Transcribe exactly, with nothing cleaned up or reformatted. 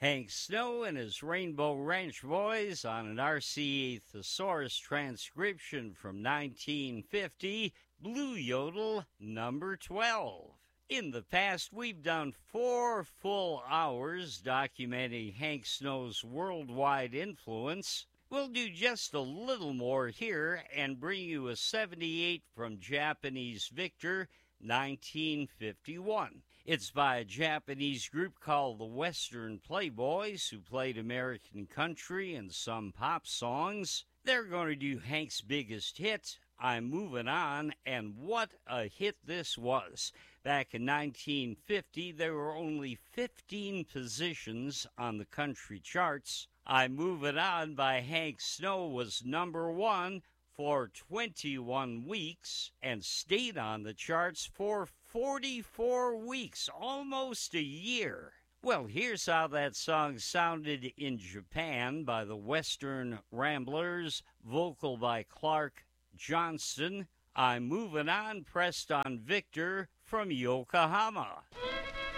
Hank Snow and his Rainbow Ranch Boys on an R C A Thesaurus transcription from nineteen fifty, Blue Yodel number twelve. In the past, we've done four full hours documenting Hank Snow's worldwide influence. We'll do just a little more here and bring you a seventy-eight from Japanese Victor, nineteen fifty-one. It's by a Japanese group called the Western Playboys, who played American country and some pop songs. They're going to do Hank's biggest hit, I'm Moving On, and what a hit this was. Back in nineteen fifty, there were only fifteen positions on the country charts. I'm Moving On by Hank Snow was number one for twenty-one weeks and stayed on the charts for forty-four weeks, almost a year. Well, here's how that song sounded in Japan by the Western Ramblers, vocal by Clark Johnston. I'm Moving On, pressed on Victor from Yokohama.